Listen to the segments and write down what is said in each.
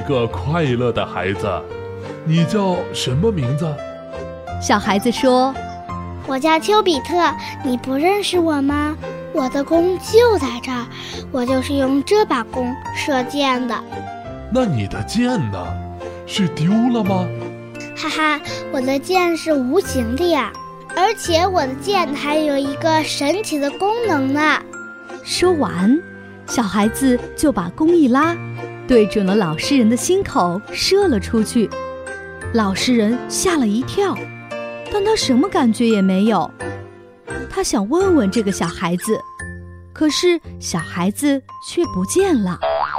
个快乐的孩子。你叫什么名字？ 小孩子说： 我叫丘比特，你不认识我吗？我的弓就在这儿，我就是用这把弓射箭的。 那你的箭呢？是丢了吗？ 哈哈，我的箭是无形的呀，而且我的箭还有一个神奇的功能呢。 说完，小孩子就把弓一拉，对准了老实人的心口射了出去。老实人吓了一跳，但他什么感觉也没有。他想问问这个小孩子，可是小孩子却不见了。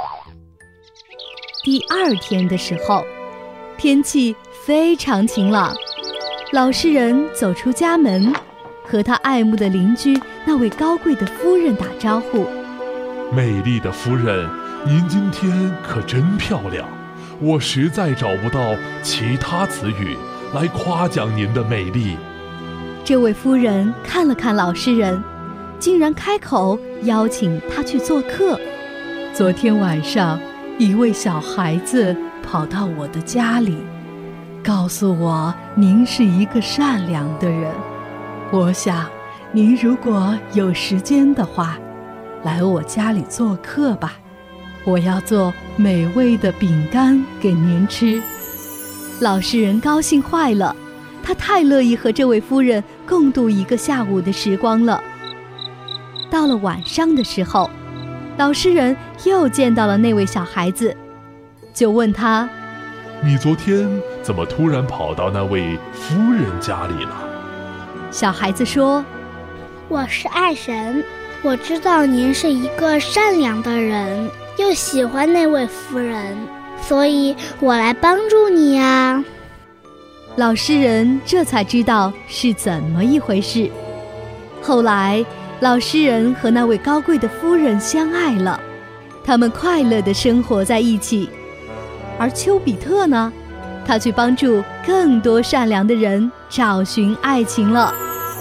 第二天的时候，天气非常晴朗，老实人走出家门，和他爱慕的邻居那位高贵的夫人打招呼： 美丽的夫人，您今天可真漂亮，我实在找不到其他词语来夸奖您的美丽。 这位夫人看了看老实人，竟然开口邀请他去做客。昨天晚上，一位小孩子跑到我的家里，告诉我您是一个善良的人。我想，您如果有时间的话，来我家里做客吧。我要做美味的饼干给您吃。老实人高兴坏了，他太乐意和这位夫人共度一个下午的时光了。到了晚上的时候，老实人又见到了那位小孩子，就问他： 你昨天怎么突然跑到那位夫人家里了？ 小孩子说： 我是爱神，我知道您是一个善良的人，又喜欢那位夫人，所以我来帮助你呀。 老实人这才知道是怎么一回事。后来，老实人和那位高贵的夫人相爱了，他们快乐地生活在一起。而丘比特呢，他去帮助更多善良的人找寻爱情了。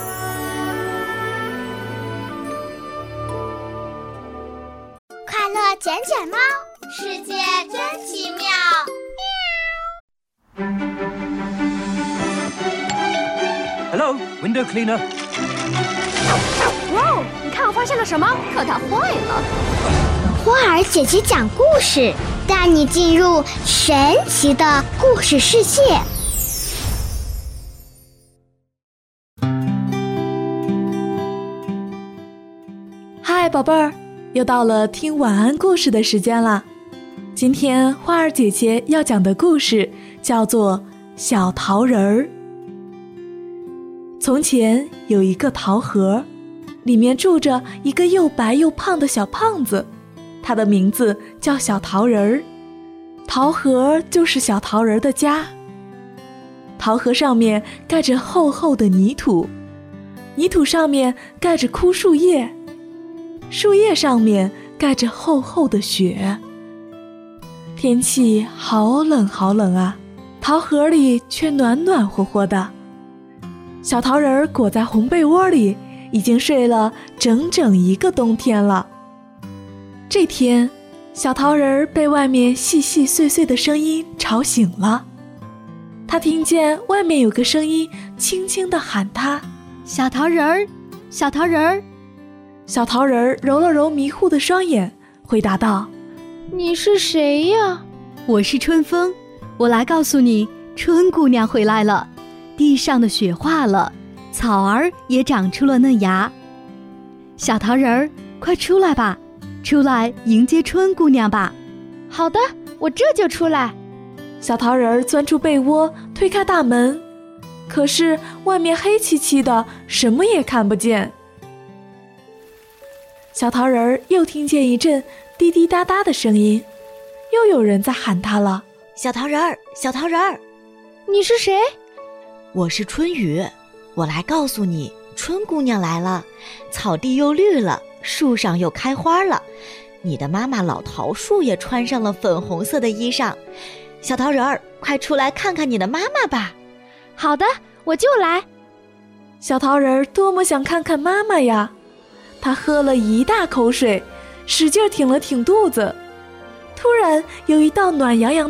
快乐捡捡猫，世界真奇妙。 Hello, window cleaner. 哇哦，你看我发现了什么？可它坏了。 花儿姐姐讲故事，带你进入神奇的故事世界。 嗨，宝贝儿，又到了听晚安故事的时间了。今天花儿姐姐要讲的故事叫做《小桃仁儿》。从前有一个桃核，里面住着一个又白又胖的小胖子，他的名字叫小桃仁儿。桃核就是小桃仁儿的家。桃核上面盖着厚厚的泥土，泥土上面盖着枯树叶，树叶上面盖着厚厚的雪。天气好冷好冷啊，桃核里却暖暖和和的。小桃仁儿裹在红被窝里，已经睡了整整一个冬天了。这天，小桃仁儿被外面细细碎碎的声音吵醒了。他听见外面有个声音轻轻地喊他： 小桃仁儿，小桃仁儿。 小桃仁儿揉了揉迷糊的双眼，回答道： 你是谁呀？ 我是春风，我来告诉你，春姑娘回来了。地上的雪化了，草儿也长出了嫩芽。小桃仁儿，快出来吧，出来迎接春姑娘吧。 好的，我这就出来。 小桃仁儿钻出被窝，推开大门，可是外面黑漆漆的，什么也看不见。小桃仁儿又听见一阵滴滴答答的声音，又有人在喊他了： 小桃仁儿，小桃仁儿。 你是谁？ 我是春雨，我来告诉你，春姑娘来了，草地又绿了，树上又开花了，你的妈妈老桃树也穿上了粉红色的衣裳。小桃仁儿，快出来看看你的妈妈吧。 好的，我就来。 小桃仁儿多么想看看妈妈呀！他喝了一大口水，使劲挺了挺肚子。突然有一道暖洋洋